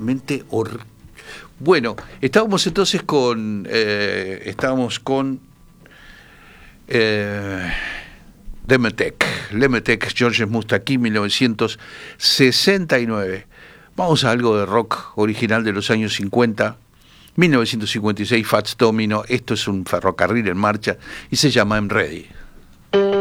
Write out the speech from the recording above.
realmente Bueno, estábamos entonces con Lemetek, Georges Moustaki, 1969. Vamos a algo de rock original de los años 50, 1956, Fats Domino. Esto es un ferrocarril en marcha y se llama I'm Ready.